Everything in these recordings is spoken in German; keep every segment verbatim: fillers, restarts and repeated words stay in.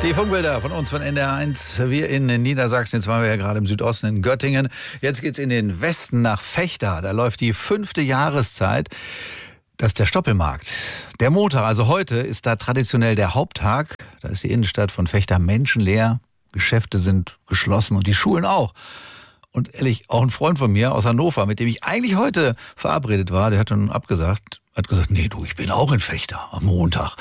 Die Funkbilder von uns von N D R eins. Wir in Niedersachsen. Jetzt waren wir ja gerade im Südosten in Göttingen. Jetzt geht's in den Westen nach Vechta. Da läuft die fünfte Jahreszeit. Das ist der Stoppelmarkt. Der Montag, also heute, ist da traditionell der Haupttag. Da ist die Innenstadt von Vechta menschenleer. Geschäfte sind geschlossen und die Schulen auch. Und ehrlich, auch ein Freund von mir aus Hannover, mit dem ich eigentlich heute verabredet war, der hat dann abgesagt, hat gesagt, nee, du, ich bin auch in Vechta am Montag.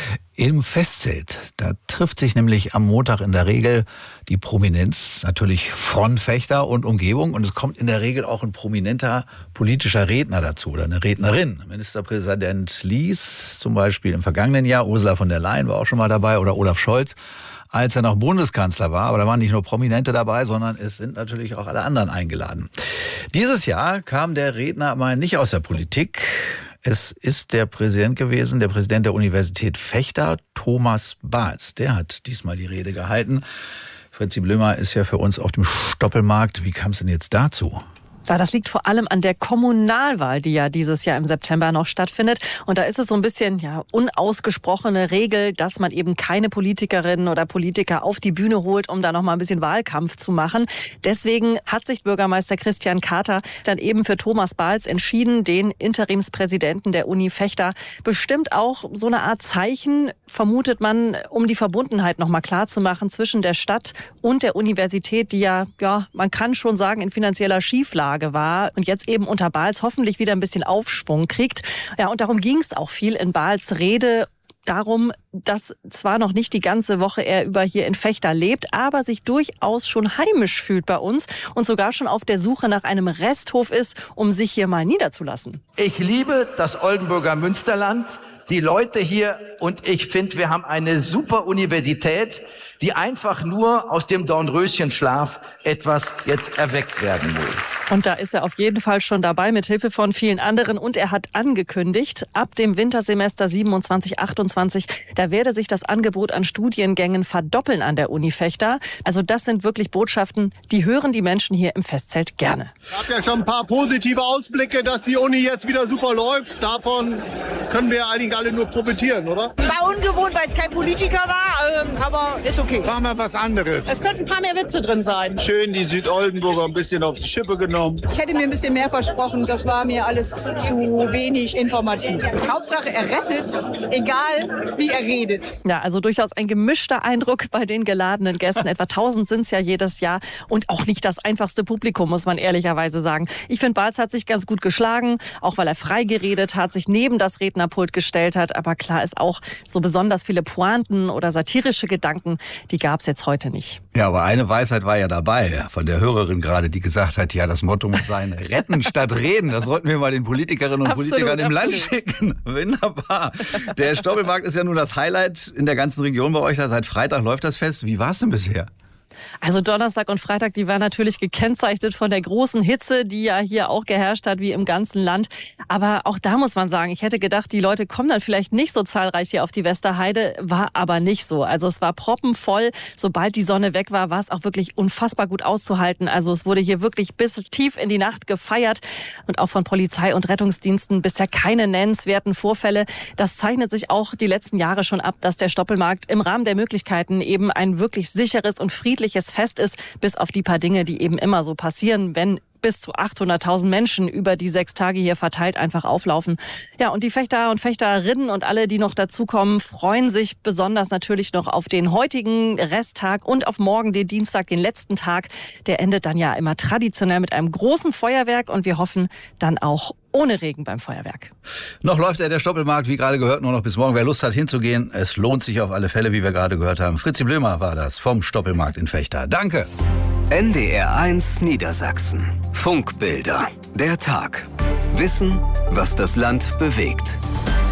Im Festzelt, da trifft sich nämlich am Montag in der Regel die Prominenz natürlich von Vechta und Umgebung. Und es kommt in der Regel auch ein prominenter politischer Redner dazu oder eine Rednerin. Ministerpräsident Lies zum Beispiel im vergangenen Jahr, Ursula von der Leyen war auch schon mal dabei oder Olaf Scholz, als er noch Bundeskanzler war. Aber da waren nicht nur Prominente dabei, sondern es sind natürlich auch alle anderen eingeladen. Dieses Jahr kam der Redner mal nicht aus der Politik. Es ist der Präsident gewesen, der Präsident der Universität Vechta, Thomas Bahls. Der hat diesmal die Rede gehalten. Fritzi Blömer ist ja für uns auf dem Stoppelmarkt. Wie kam es denn jetzt dazu? Ja, das liegt vor allem an der Kommunalwahl, die ja dieses Jahr im September noch stattfindet. Und da ist es so ein bisschen ja unausgesprochene Regel, dass man eben keine Politikerinnen oder Politiker auf die Bühne holt, um da noch mal ein bisschen Wahlkampf zu machen. Deswegen hat sich Bürgermeister Christian Kater dann eben für Thomas Bahls entschieden, den Interimspräsidenten der Uni Vechta. Bestimmt auch so eine Art Zeichen, vermutet man, um die Verbundenheit noch mal klar zu machen zwischen der Stadt und der Universität, die ja, ja, man kann schon sagen, in finanzieller Schieflage war und jetzt eben unter Bahls hoffentlich wieder ein bisschen Aufschwung kriegt. Ja, und darum ging es auch viel in Bahls Rede. Darum, dass zwar noch nicht die ganze Woche er über hier in Vechta lebt, aber sich durchaus schon heimisch fühlt bei uns und sogar schon auf der Suche nach einem Resthof ist, um sich hier mal niederzulassen. Ich liebe das Oldenburger Münsterland, die Leute hier, und ich finde, wir haben eine super Universität, die einfach nur aus dem Dornröschenschlaf etwas jetzt erweckt werden will. Und da ist er auf jeden Fall schon dabei, mit Hilfe von vielen anderen. Und er hat angekündigt, ab dem Wintersemester siebenundzwanzig achtundzwanzig, da werde sich das Angebot an Studiengängen verdoppeln an der Uni Vechta. Also das sind wirklich Botschaften, die hören die Menschen hier im Festzelt gerne. Ich habe ja schon ein paar positive Ausblicke, dass die Uni jetzt wieder super läuft. Davon können wir eigentlich alle nur profitieren, oder? War ungewohnt, weil es kein Politiker war, aber ist okay. Machen wir was anderes. Es könnten ein paar mehr Witze drin sein. Schön die Südoldenburger ein bisschen auf die Schippe genommen. Ich hätte mir ein bisschen mehr versprochen, das war mir alles zu wenig informativ. Hauptsache er rettet, egal wie er redet. Ja, also durchaus ein gemischter Eindruck bei den geladenen Gästen. Etwa tausend sind es ja jedes Jahr und auch nicht das einfachste Publikum, muss man ehrlicherweise sagen. Ich finde, Bahls hat sich ganz gut geschlagen, auch weil er frei geredet hat, sich neben das Rednerpult gestellt hat. Aber klar ist auch, so besonders viele Pointen oder satirische Gedanken, die gab es jetzt heute nicht. Ja, aber eine Weisheit war ja dabei, von der Hörerin gerade, die gesagt hat, ja, das Motto muss sein, retten statt reden. Das sollten wir mal den Politikerinnen und absolut, Politikern im absolut. Land schicken. Wunderbar. Der Stoppelmarkt ist ja nun das Highlight in der ganzen Region bei euch. Seit Freitag läuft das Fest. Wie war es denn bisher? Also Donnerstag und Freitag, die waren natürlich gekennzeichnet von der großen Hitze, die ja hier auch geherrscht hat, wie im ganzen Land. Aber auch da muss man sagen, ich hätte gedacht, die Leute kommen dann vielleicht nicht so zahlreich hier auf die Westerheide, war aber nicht so. Also es war proppenvoll. Sobald die Sonne weg war, war es auch wirklich unfassbar gut auszuhalten. Also es wurde hier wirklich bis tief in die Nacht gefeiert und auch von Polizei und Rettungsdiensten bisher keine nennenswerten Vorfälle. Das zeichnet sich auch die letzten Jahre schon ab, dass der Stoppelmarkt im Rahmen der Möglichkeiten eben ein wirklich sicheres und friedliches Fest ist, bis auf die paar Dinge, die eben immer so passieren, wenn bis zu achthunderttausend Menschen über die sechs Tage hier verteilt einfach auflaufen. Ja, und die Fechter und Fechterinnen und alle, die noch dazukommen, freuen sich besonders natürlich noch auf den heutigen Resttag und auf morgen, den Dienstag, den letzten Tag. Der endet dann ja immer traditionell mit einem großen Feuerwerk und wir hoffen dann auch ohne Regen beim Feuerwerk. Noch läuft ja der Stoppelmarkt, wie gerade gehört, nur noch bis morgen. Wer Lust hat hinzugehen, es lohnt sich auf alle Fälle, wie wir gerade gehört haben. Fritzi Blömer war das vom Stoppelmarkt in Vechta. Danke. N D R eins Niedersachsen. Funkbilder. Der Tag. Wissen, was das Land bewegt.